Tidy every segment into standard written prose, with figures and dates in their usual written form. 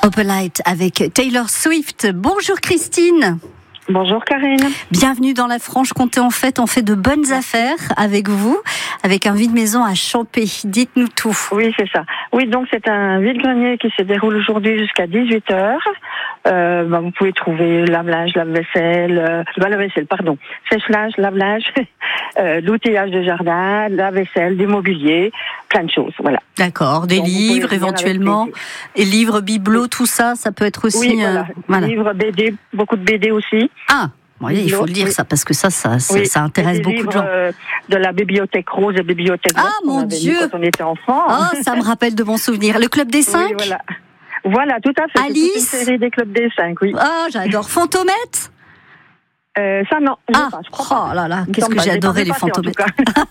Opalite avec Taylor Swift. Bonjour Christine. Bonjour Karine. Bienvenue dans la Franche-Comté. En fait, on fait de bonnes affaires avec vous, avec un vide-maison à Champé. Dites-nous tout. Oui, c'est ça. Oui, donc c'est un vide-grenier qui se déroule aujourd'hui jusqu'à 18h. Vous pouvez trouver lave-linge, lave-vaisselle, sèche-linge, lave-linge, l'outillage de jardin, la vaisselle, du mobilier, plein de choses, voilà. D'accord, des livres éventuellement, et livres, bibelots, tout ça, ça peut être aussi... Oui, voilà. Livres, BD, beaucoup de BD aussi. Ah, oui, il faut le dire ça, parce que ça intéresse beaucoup de gens. De la bibliothèque rose et bibliothèque Ah, mon Dieu, quand on était enfant. Oh, ça me rappelle de bons souvenirs. Le Club des 5 oui, voilà, tout à fait. Alice. C'est une série des Clubs des 5, oui. Ah, j'adore. Fantomètre. Ça, non. Je crois pas. Oh là là, qu'est-ce que j'ai adoré les Fantomètres.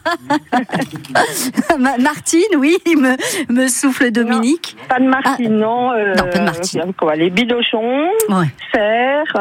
Martine, oui, me souffle Dominique. Non, pas de Martine, non. Non, pas de Martine. Les bidochons, serres,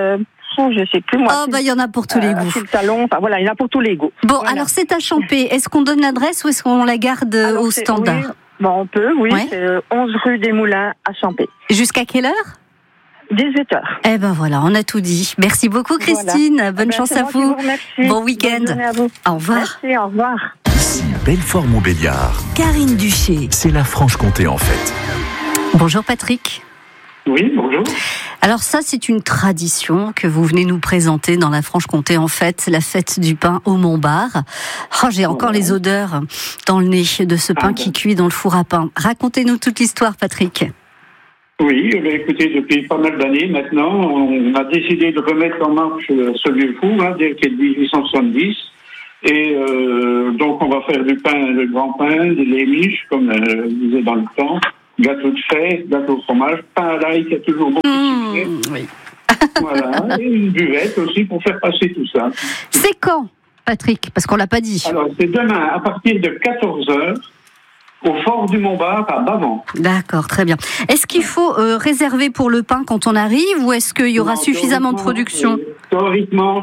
je sais plus, moi. Il y en a pour tous les goûts. Le talon, il y en a pour tous les goûts. Bon, voilà. Alors c'est à Champé. Est-ce qu'on donne l'adresse ou est-ce qu'on la garde au standard? Oui. On peut, oui. Ouais. C'est 11 rue des Moulins à Champé. Jusqu'à quelle heure? 18h. Eh ben voilà, on a tout dit. Merci beaucoup Christine. Voilà. Bonne chance à vous. Bon week-end. Bonne journée à vous. Au revoir. Merci, au revoir. Ici Belfort-Montbéliard. Karine Duché. C'est la Franche-Comté en fait. Bonjour Patrick. Oui, bonjour. Alors ça, c'est une tradition que vous venez nous présenter dans la Franche-Comté, en fait, la fête du pain au Montbard. J'ai encore les odeurs dans le nez de ce pain qui cuit dans le four à pain. Racontez-nous toute l'histoire, Patrick. Oui, écoutez, depuis pas mal d'années maintenant, on a décidé de remettre en marche ce vieux four, qui est de 1870. Et donc on va faire du pain, le grand pain, des lémiches, comme je disais dans le temps. Gâteau de fèves, gâteau au fromage, pain à l'ail qui a toujours beaucoup de sucre. Oui. Voilà, et une buvette aussi pour faire passer tout ça. C'est quand, Patrick? Parce qu'on l'a pas dit. Alors, c'est demain à partir de 14h au Fort du Montbard à Bavant. D'accord, très bien. Est-ce qu'il faut réserver pour le pain quand on arrive ou est-ce qu'il y aura suffisamment de production? Théoriquement,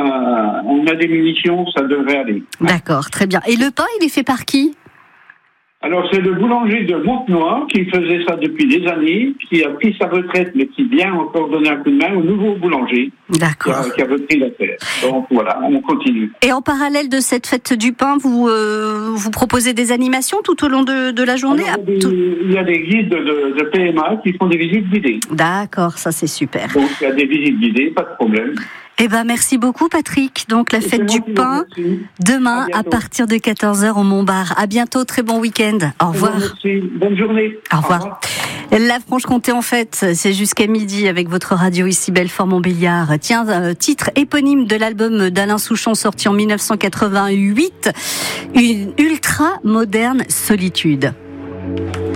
on a des munitions, ça devrait aller. D'accord, très bien. Et le pain, il est fait par qui? Alors, c'est le boulanger de Montenoy qui faisait ça depuis des années, qui a pris sa retraite, mais qui vient encore donner un coup de main au nouveau boulanger. D'accord. Qui a repris l'affaire. Donc voilà, on continue. Et en parallèle de cette fête du pain, vous proposez des animations tout au long de la journée? Alors, il y a des guides de PMA qui font des visites guidées. D'accord, ça c'est super. Donc il y a des visites guidées, pas de problème. Eh ben, merci beaucoup, Patrick. Donc, la fête du pain, demain, à partir de 14h au Montbard. À bientôt, très bon week-end. Au revoir. Merci. Bonne journée. Au revoir. La Franche-Comté, en fait, c'est jusqu'à midi avec votre radio ici, Belfort-Montbéliard. Tiens, titre éponyme de l'album d'Alain Souchon sorti en 1988, une ultra moderne solitude.